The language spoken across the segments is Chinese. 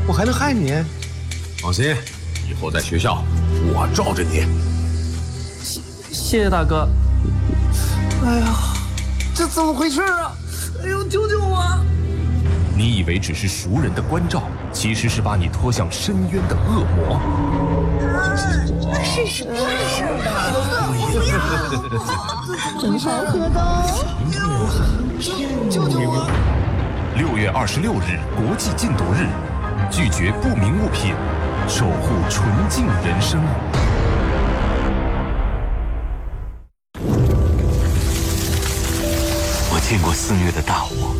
我还能害你？ 放心，以后在学校我罩着你。 谢谢大哥。 哎呀，这怎么回事啊？哎呦，救救我！ 你以为只是熟人的关照，其实是把你拖向深渊的恶魔。 试试看，很好喝的。 救救我 ！6月26日，国际禁毒日，拒绝不明物品，守护纯净人生。 我见过肆虐的大火，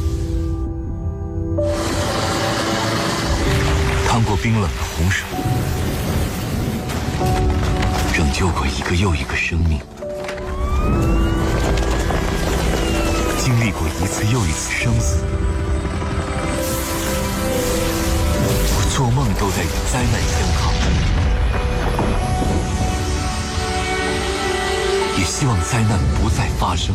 趟过冰冷的洪水，拯救过一个又一个生命，经历过一次又一次生死。我做梦都在与灾难相抗，也希望灾难不再发生。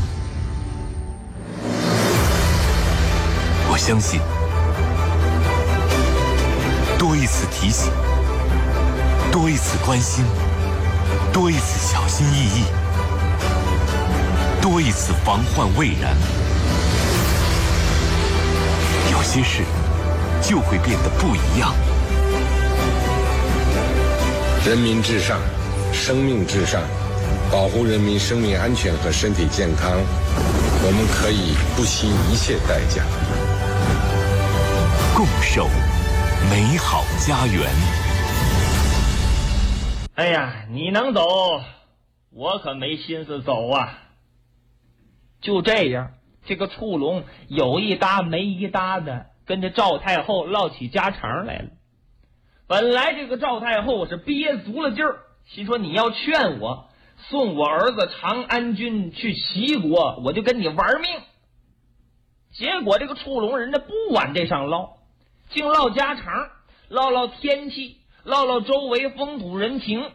我相信，多一次提醒，多一次关心，多一次小心翼翼，多一次防患未然，有些事就会变得不一样。 人民至上，生命至上，保护人民生命安全和身体健康，我们可以不惜一切代价。 共守美好家园。 哎呀，你能走，我可没心思走啊。就这样，这个触龙有一搭没一搭的跟着赵太后唠起家常来了。本来这个赵太后是憋足了劲儿，心说你要劝我送我儿子长安君去齐国，我就跟你玩命。结果这个触龙人家不往这上唠，净唠家常，唠唠天气，唠唠周围风土人情。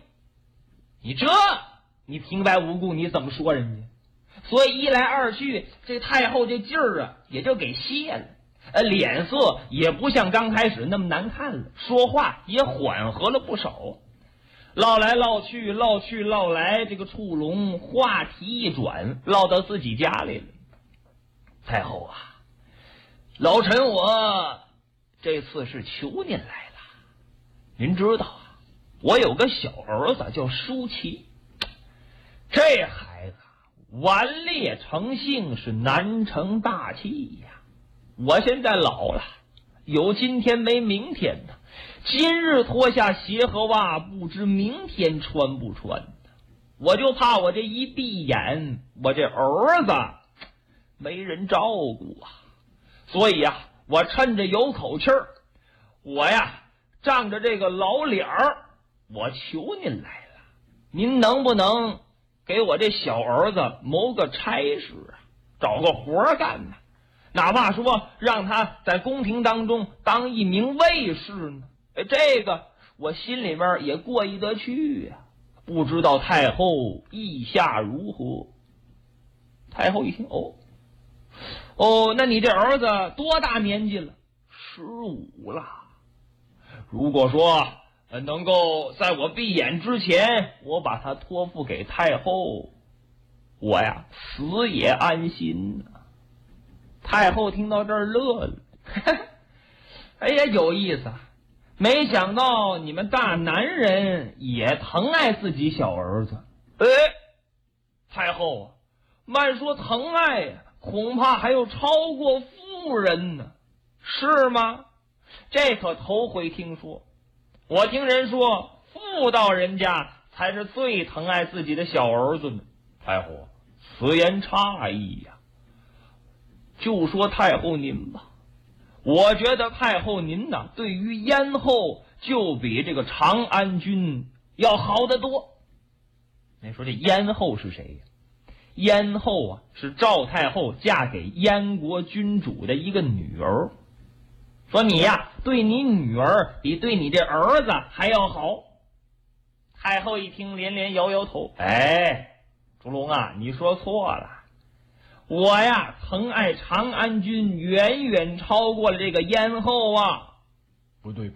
你平白无故你怎么说人家？所以一来二去，这太后这劲儿啊也就给泄了，脸色也不像刚开始那么难看了，说话也缓和了不少。唠来唠去，唠去唠来，这个触龙话题一转，唠到自己家里了。太后啊，老臣我这次是求您来了。您知道啊，我有个小儿子叫舒淇，这孩子顽劣成性，是难成大器呀。我现在老了，有今天没明天的，今日脱下鞋和袜，不知明天穿不穿的。我就怕我这一闭眼，我这儿子没人照顾啊。所以啊，我趁着有口气儿，我呀仗着这个老脸儿，我求您来了，您能不能给我这小儿子谋个差事啊，找个活干呢？哪怕说让他在宫廷当中当一名卫士呢，这个我心里面也过意得去呀。不知道太后意下如何？太后一听，那你这儿子多大年纪了？15了。如果说能够在我闭眼之前，我把他托付给太后，我呀死也安心啊。太后听到这儿乐了，哎呀，有意思啊！没想到你们大男人也疼爱自己小儿子。太后啊，慢说疼爱呀，恐怕还有超过妇人呢，是吗？这可头回听说。我听人说，妇道人家才是最疼爱自己的小儿子呢。太后，此言差矣呀。就说太后您吧，我觉得太后您呐，对于燕后就比这个长安君要好得多。你说这燕后是谁呀？燕后啊，是赵太后嫁给燕国君主的一个女儿。说你呀，对你女儿比对你这儿子还要好。太后一听，连连摇摇头。烛龙啊，你说错了。我呀，疼爱长安君远远超过了这个燕后啊。不对。